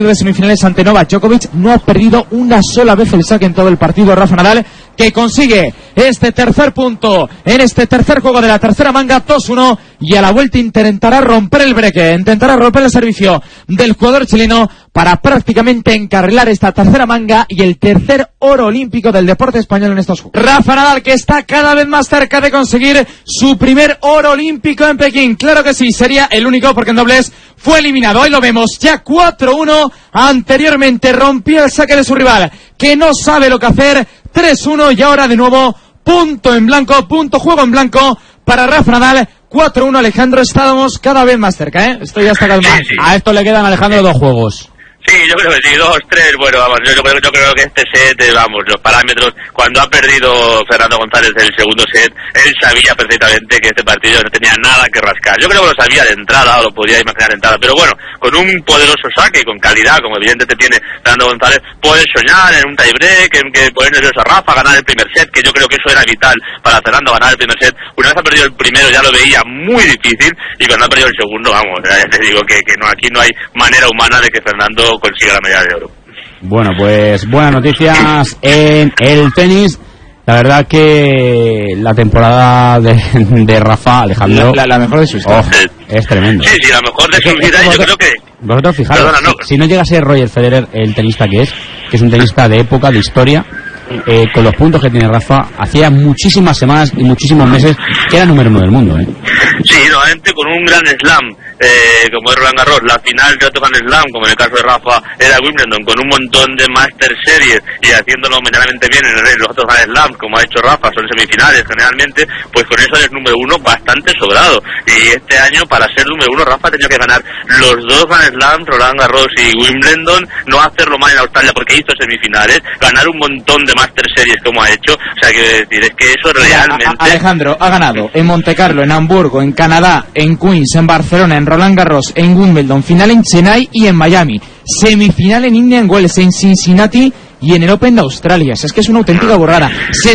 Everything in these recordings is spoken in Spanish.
de semifinales ante Novak Djokovic. No ha perdido una sola vez el saque en todo el partido Rafa Nadal, que consigue este tercer punto en este tercer juego de la tercera manga, 2-1, y a la vuelta intentará romper el breque, intentará romper el servicio del jugador chileno para prácticamente encarrilar esta tercera manga y el tercer oro olímpico del deporte español en estos juegos. Rafa Nadal, que está cada vez más cerca de conseguir su primer oro olímpico en Pekín. Claro que sí, sería el único, porque en dobles fue eliminado. Ahí lo vemos, ya 4-1. Anteriormente rompió el saque de su rival, que no sabe lo que hacer. 3-1, y ahora de nuevo punto en blanco, punto juego en blanco para Rafa Nadal. 4-1, Alejandro. Estábamos cada vez más cerca, ¿eh? Estoy hasta calmado. Sí. A esto le quedan, Alejandro, 2 juegos. Sí, yo creo que sí, 2-3, bueno, vamos, yo creo que este set, vamos, los parámetros, cuando ha perdido Fernando González el segundo set, él sabía perfectamente que este partido no tenía nada que rascar. Yo creo que lo sabía de entrada, o lo podía imaginar de entrada, pero bueno, con un poderoso saque, con calidad, como evidentemente tiene Fernando González, puede soñar en un tiebreak, en que poner nervioso a Rafa, ganar el primer set, que yo creo que eso era vital para Fernando, ganar el primer set. Una vez ha perdido el primero ya lo veía muy difícil, y cuando ha perdido el segundo, vamos, ya te digo que no, aquí no hay manera humana de que Fernando consiga la medalla de oro. Bueno, pues buenas noticias en el tenis. La verdad que la temporada de Rafa, Alejandro, la mejor de su historia. Es tremendo. Sí, la mejor de su vida, yo creo que... Vosotros fijaros, si no llega a ser Roger Federer el tenista que es un tenista de época, de historia, con los puntos que tiene Rafa, hacía muchísimas semanas y muchísimos meses que era número 1 del mundo, ¿eh? Sí, nuevamente con un gran slam, como es Roland Garros, la final de otro gran slam, como en el caso de Rafa era Wimbledon, con un montón de Master Series y haciéndolo medianamente bien en los otros gran slams, como ha hecho Rafa, son semifinales generalmente, pues con eso es número 1 bastante sobrado. Y este año, para ser número 1, Rafa ha tenido que ganar los 2 gran slams, Roland Garros y Wimbledon, no hacerlo mal en Australia porque hizo semifinales, ganar un montón de Master Series como ha hecho, o sea, que decir, es que eso realmente... Alejandro ha ganado en Monte Carlo, en Hamburgo, en Canadá, en Queens, en Barcelona, en Roland Garros, en Wimbledon, final en Chennai y en Miami, semifinal en Indian Wells, en Cincinnati y en el Open de Australia. Es que es una auténtica burrada.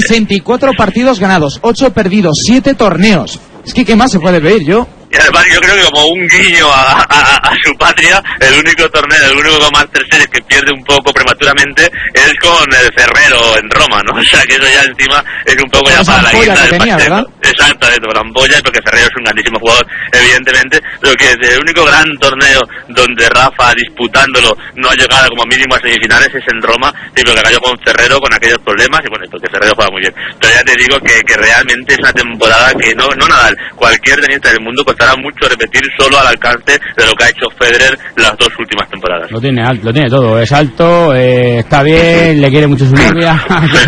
64 partidos ganados, 8 perdidos, 7 torneos. Es que ¿qué más se puede pedir? Y además yo creo que como un guiño a su patria, el único torneo, el único Master Series que pierde un poco prematuramente es con el Ferrero en Roma, ¿no? O sea que eso ya encima es un poco ya para la guinda del pastel. Exactamente, por la ampolla, porque Ferrero es un grandísimo jugador, evidentemente, pero que es el único gran torneo donde Rafa, disputándolo, no ha llegado como mínimo a semifinales es en Roma, y lo que cayó con Ferrero, con aquellos problemas, y bueno, porque Ferrero juega muy bien. Pero ya te digo que realmente es una temporada que no Nadal, cualquier tenista del mundo costará mucho repetir solo al alcance de lo que ha hecho Federer las 2 últimas temporadas. Lo tiene todo, es alto, está bien, le quiere mucho su novia.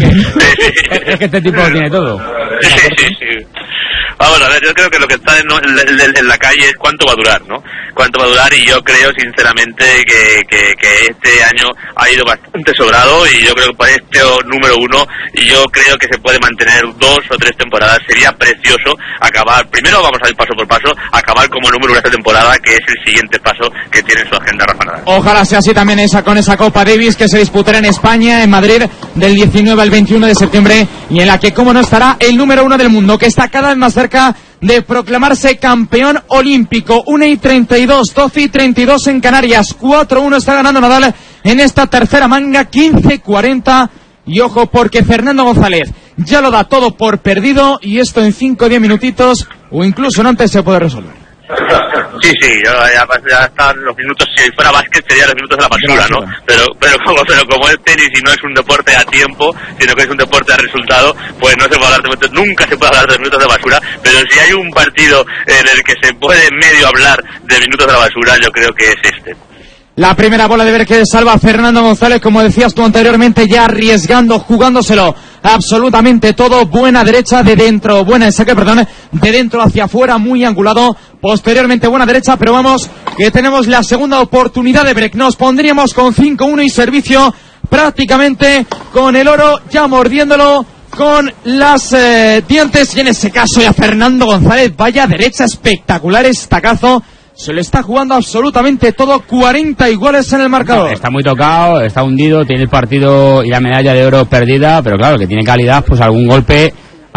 Es que este tipo lo tiene todo. Sí. Vamos a ver, yo creo que lo que está en la calle es cuánto va a durar, ¿no? Cuánto va a durar, y yo creo sinceramente que este año ha ido bastante sobrado, y yo creo que para este número 1, y yo creo que se puede mantener 2 o 3 temporadas. Sería precioso acabar, primero vamos a ir paso por paso, acabar como número 1 esta temporada, que es el siguiente paso que tiene en su agenda Rafa Nadal. Ojalá sea así también con esa Copa Davis que se disputará en España, en Madrid, del 19 al 21 de septiembre, y en la que, como no, estará el número 1 del mundo, que está cada vez más cerca de proclamarse campeón olímpico. 1:32, 12:32 en Canarias. 4-1 está ganando Nadal en esta tercera manga, 15-40. Y ojo, porque Fernando González ya lo da todo por perdido, y esto en 5 o 10 minutitos, o incluso no antes, se puede resolver. Sí, ya están los minutos. Si fuera básquet serían los minutos de la basura, ¿no? Pero como es tenis y no es un deporte a tiempo, sino que es un deporte a resultado, pues no se puede hablar de minutos, nunca se puede hablar de minutos de basura. Pero si hay un partido en el que se puede medio hablar de minutos de la basura, yo creo que es este. La primera bola de ver que salva a Fernando González, como decías tú anteriormente, ya arriesgando, jugándoselo absolutamente todo. Buena derecha de dentro, buena en saque, perdón, de dentro hacia afuera, muy angulado. Posteriormente buena derecha, pero vamos, que tenemos la segunda oportunidad de break. Nos pondríamos con 5-1 y servicio prácticamente con el oro, ya mordiéndolo con las dientes. Y en ese caso ya Fernando González, vaya derecha espectacular, estacazo. Se le está jugando absolutamente todo, 40 iguales en el marcador. Está muy tocado, está hundido, tiene el partido y la medalla de oro perdida, pero claro, que tiene calidad, pues algún golpe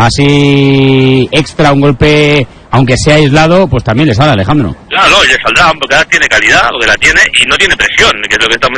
así extra, un golpe, aunque sea aislado, pues también le sale, Alejandro. Claro, le saldrá, porque ahora tiene calidad, porque la tiene, y no tiene presión, que es lo que estamos